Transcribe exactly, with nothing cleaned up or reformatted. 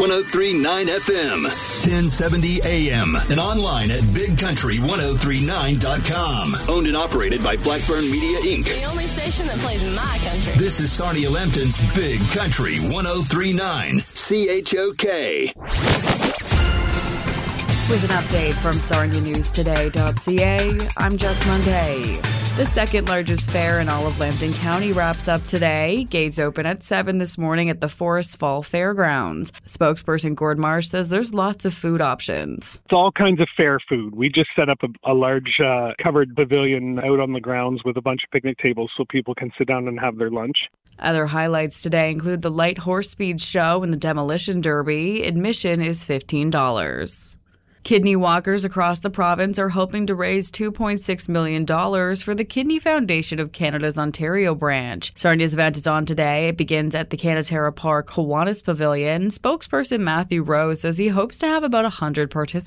one oh three point nine F M, ten seventy A M, and online at big country ten thirty-nine dot com. Owned and operated by Blackburn Media, Incorporated. The only station that plays my country. This is Sarnia Lambton's Big Country ten thirty-nine, C H O K. With an update from sarnia news today dot c a, I'm Jess Monday. The second largest fair in all of Lambton County wraps up today. Gates open at seven this morning at the Forest Fall Fairgrounds. Spokesperson Gord Marsh says there's lots of food options. It's all kinds of fair food. We just set up a, a large uh, covered pavilion out on the grounds with a bunch of picnic tables so people can sit down and have their lunch. Other highlights today include the Light Horse Speed Show and the Demolition Derby. Admission is fifteen dollars. Kidney walkers across the province are hoping to raise two point six million dollars for the Kidney Foundation of Canada's Ontario branch. Sarnia's event is on today. It begins at the Canatera Park Kiwanis Pavilion. Spokesperson Matthew Rose says he hopes to have about one hundred participants.